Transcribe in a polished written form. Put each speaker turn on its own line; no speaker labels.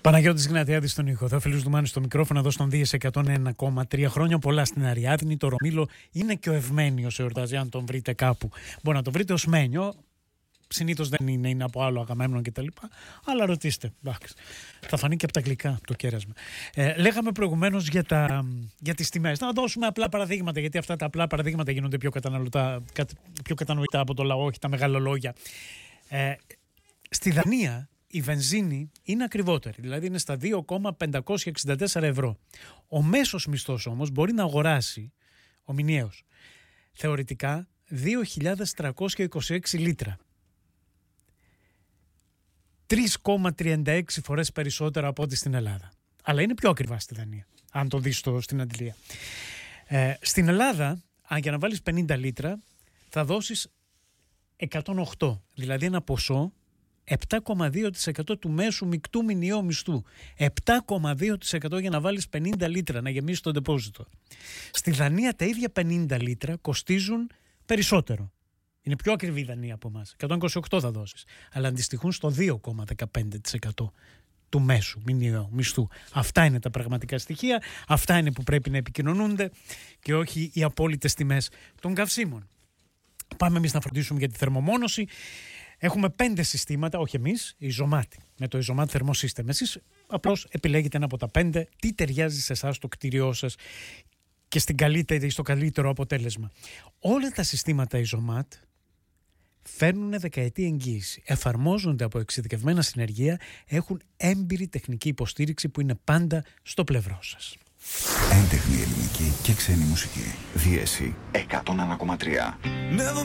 Παναγιώτης Γνατιάδης στον ήχο. Θεόφιλος Δουμάνης στο μικρόφωνο, εδώ στον Δίες 101,3. Χρόνια πολλά στην Αριάδνη. Το Ρωμήλο είναι και ο Ευμένιος εορτάζει. Αν τον βρείτε κάπου, μπορεί να τον βρείτε ως Μένιο. Συνήθως δεν είναι, είναι από άλλο Αγαμέμνον κτλ. Αλλά ρωτήστε. Θα φανεί και από τα αγγλικά το κέρασμα. Λέγαμε προηγουμένως για τις τιμές. Να δώσουμε απλά παραδείγματα, γιατί αυτά τα απλά παραδείγματα γίνονται πιο κατανοητά από το λαό, όχι τα μεγάλα λόγια. Στη Δανία η βενζίνη είναι ακριβότερη, δηλαδή είναι στα 2,564 ευρώ. Ο μέσος μισθός όμως μπορεί να αγοράσει, ο μηνιαίος, θεωρητικά 2.326 λίτρα. 3,36 φορές περισσότερα από ό,τι στην Ελλάδα. Αλλά είναι πιο ακριβά στη Δανία, αν το δεις στην Αντιλία. Στην Ελλάδα, για να βάλεις 50 λίτρα, θα δώσεις 108, δηλαδή ένα ποσό 7,2% του μέσου μεικτού μηνιαίου μισθού. 7,2% για να βάλεις 50 λίτρα, να γεμίσεις το ντεπόζιτο. Στη Δανία τα ίδια 50 λίτρα κοστίζουν περισσότερο. Είναι πιο ακριβή η Δανία από εμάς. 128 θα δώσεις. Αλλά αντιστοιχούν στο 2,15% του μέσου μηνιαίου μισθού. Αυτά είναι τα πραγματικά στοιχεία. Αυτά είναι που πρέπει να επικοινωνούνται και όχι οι απόλυτες τιμές των καυσίμων. Πάμε εμείς να φροντίσουμε για τη θερμομόνωση. Έχουμε 5 συστήματα, όχι εμείς, η Zomat, με το Zomat Thermo System. Εσείς απλώς επιλέγετε ένα από τα 5, τι ταιριάζει σε εσάς, στο κτίριό σας και στο καλύτερο αποτέλεσμα. Όλα τα συστήματα η Zomat φέρνουν δεκαετή εγγύηση, εφαρμόζονται από εξειδικευμένα συνεργεία, έχουν έμπειρη τεχνική υποστήριξη που είναι πάντα στο πλευρό σας.
Έντεχνη ελληνική και ξένη μουσική. Δίεση 101,3.